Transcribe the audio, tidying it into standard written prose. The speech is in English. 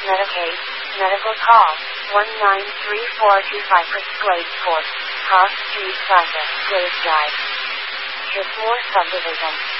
Medicaid, medical call, 193425 for Glade Court, Cross Street Plaza, Glade Drive. Kismore Subdivision.